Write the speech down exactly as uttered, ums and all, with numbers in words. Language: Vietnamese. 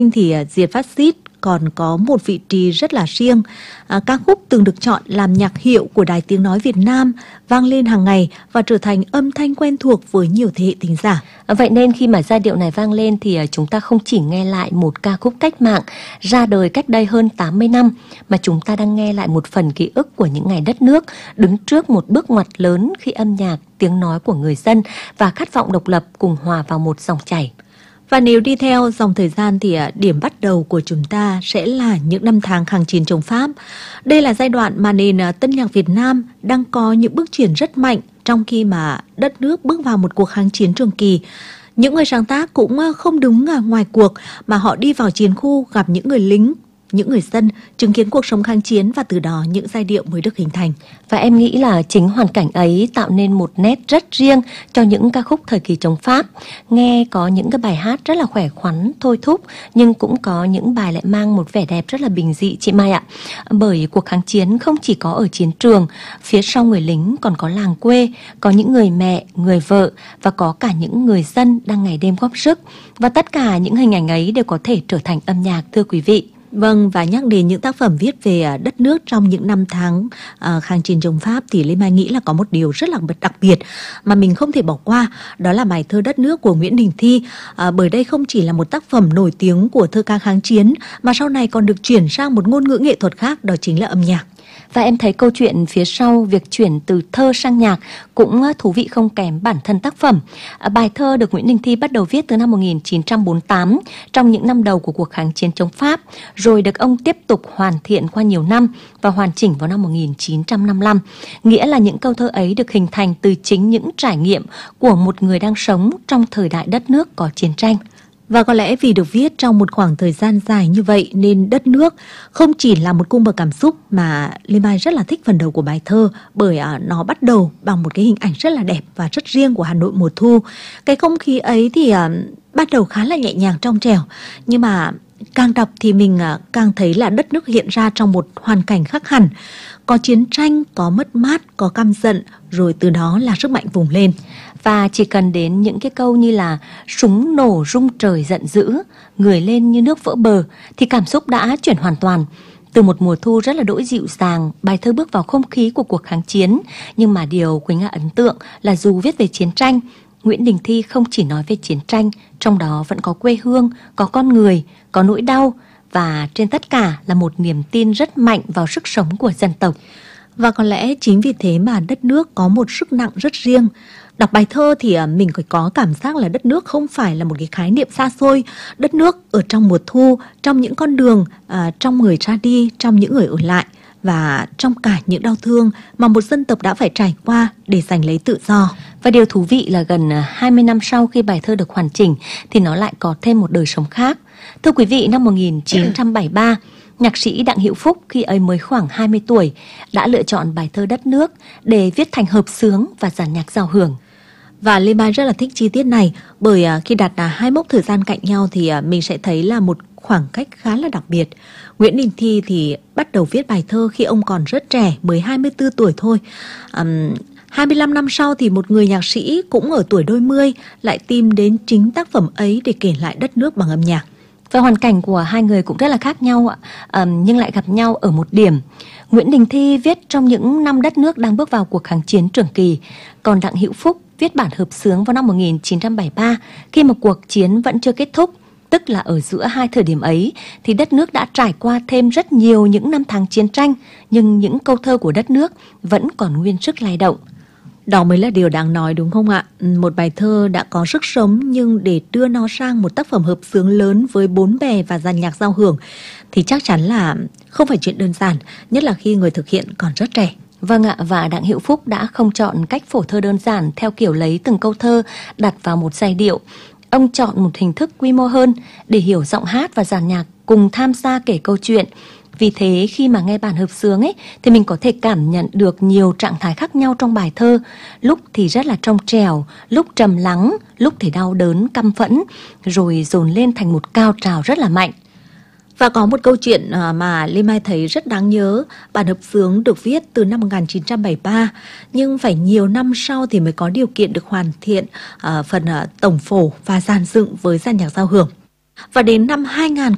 thì diệt phát xít còn có một vị trí rất là riêng. À, ca khúc từng được chọn làm nhạc hiệu của Đài Tiếng Nói Việt Nam, vang lên hàng ngày và trở thành âm thanh quen thuộc với nhiều thế hệ thính giả. Vậy nên khi mà giai điệu này vang lên thì chúng ta không chỉ nghe lại một ca khúc cách mạng ra đời cách đây hơn tám mươi năm, mà chúng ta đang nghe lại một phần ký ức của những ngày đất nước đứng trước một bước ngoặt lớn khi âm nhạc, tiếng nói của người dân và khát vọng độc lập cùng hòa vào một dòng chảy. Và nếu đi theo dòng thời gian thì điểm bắt đầu của chúng ta sẽ là những năm tháng kháng chiến chống Pháp. Đây là giai đoạn mà nền tân nhạc Việt Nam đang có những bước chuyển rất mạnh trong khi mà đất nước bước vào một cuộc kháng chiến trường kỳ. Những người sáng tác cũng không đứng ngoài cuộc mà họ đi vào chiến khu gặp những người lính, những người dân chứng kiến cuộc sống kháng chiến và từ đó những giai điệu mới được hình thành. Và em nghĩ là chính hoàn cảnh ấy tạo nên một nét rất riêng cho những ca khúc thời kỳ chống Pháp. Nghe có những cái bài hát rất là khỏe khoắn, thôi thúc, nhưng cũng có những bài lại mang một vẻ đẹp rất là bình dị chị Mai ạ. Bởi cuộc kháng chiến không chỉ có ở chiến trường, phía sau người lính còn có làng quê, có những người mẹ, người vợ và có cả những người dân đang ngày đêm góp sức. Và tất cả những hình ảnh ấy đều có thể trở thành âm nhạc, thưa quý vị. Vâng, và nhắc đến những tác phẩm viết về đất nước trong những năm tháng uh, kháng chiến chống Pháp thì Lê Mai nghĩ là có một điều rất là đặc biệt mà mình không thể bỏ qua, đó là bài thơ Đất Nước của Nguyễn Đình Thi. Uh, bởi đây không chỉ là một tác phẩm nổi tiếng của thơ ca kháng chiến mà sau này còn được chuyển sang một ngôn ngữ nghệ thuật khác, đó chính là âm nhạc. Và em thấy câu chuyện phía sau việc chuyển từ thơ sang nhạc cũng thú vị không kém bản thân tác phẩm. Bài thơ được Nguyễn Đình Thi bắt đầu viết từ năm một nghìn chín trăm bốn mươi tám, trong những năm đầu của cuộc kháng chiến chống Pháp, rồi được ông tiếp tục hoàn thiện qua nhiều năm và hoàn chỉnh vào năm một nghìn chín trăm năm mươi lăm. Nghĩa là những câu thơ ấy được hình thành từ chính những trải nghiệm của một người đang sống trong thời đại đất nước có chiến tranh. Và có lẽ vì được viết trong một khoảng thời gian dài như vậy nên Đất Nước không chỉ là một cung bậc cảm xúc mà Lê Mai rất là thích phần đầu của bài thơ, bởi uh, nó bắt đầu bằng một cái hình ảnh rất là đẹp và rất riêng của Hà Nội mùa thu. Cái không khí ấy thì uh, bắt đầu khá là nhẹ nhàng trong trẻo, nhưng mà càng đọc thì mình uh, càng thấy là đất nước hiện ra trong một hoàn cảnh khác hẳn. Có chiến tranh, có mất mát, có căm giận, rồi từ đó là sức mạnh vùng lên. Và chỉ cần đến những cái câu như là súng nổ rung trời giận dữ, người lên như nước vỡ bờ thì cảm xúc đã chuyển hoàn toàn. Từ một mùa thu rất là đỗi dịu dàng, bài thơ bước vào không khí của cuộc kháng chiến. Nhưng mà điều Quỳnh Nga ấn tượng là dù viết về chiến tranh, Nguyễn Đình Thi không chỉ nói về chiến tranh, trong đó vẫn có quê hương, có con người, có nỗi đau và trên tất cả là một niềm tin rất mạnh vào sức sống của dân tộc. Và có lẽ chính vì thế mà Đất Nước có một sức nặng rất riêng. Đọc bài thơ thì mình phải có cảm giác là đất nước không phải là một cái khái niệm xa xôi. Đất nước ở trong mùa thu, trong những con đường, à, trong người ra đi, trong những người ở lại và trong cả những đau thương mà một dân tộc đã phải trải qua để giành lấy tự do. Và điều thú vị là gần hai mươi năm sau khi bài thơ được hoàn chỉnh thì nó lại có thêm một đời sống khác. Thưa quý vị, năm một nghìn chín trăm bảy mươi ba, nhạc sĩ Đặng Hữu Phúc khi ấy mới khoảng hai mươi tuổi đã lựa chọn bài thơ Đất Nước để viết thành hợp xướng và dàn nhạc giao hưởng. Và Lê Mai rất là thích chi tiết này, bởi khi đặt hai mốc thời gian cạnh nhau thì mình sẽ thấy là một khoảng cách khá là đặc biệt. Nguyễn Đình Thi thì bắt đầu viết bài thơ khi ông còn rất trẻ, mới hai mươi tư tuổi thôi. Um, hai mươi lăm năm sau thì một người nhạc sĩ cũng ở tuổi đôi mươi lại tìm đến chính tác phẩm ấy để kể lại đất nước bằng âm nhạc. Và hoàn cảnh của hai người cũng rất là khác nhau ạ, à, nhưng lại gặp nhau ở một điểm. Nguyễn Đình Thi viết trong những năm đất nước đang bước vào cuộc kháng chiến trường kỳ, còn Đặng Hữu Phúc viết bản hợp xướng vào năm một nghìn chín trăm bảy mươi ba khi mà cuộc chiến vẫn chưa kết thúc. Tức là ở giữa hai thời điểm ấy thì đất nước đã trải qua thêm rất nhiều những năm tháng chiến tranh, nhưng những câu thơ của đất nước vẫn còn nguyên sức lay động. Đó mới là điều đáng nói đúng không ạ? Một bài thơ đã có sức sống nhưng để đưa nó sang một tác phẩm hợp xướng lớn với bốn bè và dàn nhạc giao hưởng thì chắc chắn là không phải chuyện đơn giản, nhất là khi người thực hiện còn rất trẻ. Vâng ạ, và Đặng Hữu Phúc đã không chọn cách phổ thơ đơn giản theo kiểu lấy từng câu thơ đặt vào một giai điệu. Ông chọn một hình thức quy mô hơn để hiểu giọng hát và dàn nhạc cùng tham gia kể câu chuyện. Vì thế khi mà nghe bản hợp xướng ấy thì mình có thể cảm nhận được nhiều trạng thái khác nhau trong bài thơ. Lúc thì rất là trong trẻo, lúc trầm lắng, lúc thì đau đớn, căm phẫn, rồi dồn lên thành một cao trào rất là mạnh. Và có một câu chuyện mà Lê Mai thấy rất đáng nhớ. Bản hợp xướng được viết từ năm một nghìn chín trăm bảy mươi ba, nhưng phải nhiều năm sau thì mới có điều kiện được hoàn thiện uh, phần uh, tổng phổ và dàn dựng với dàn nhạc giao hưởng. Và đến năm hai nghìn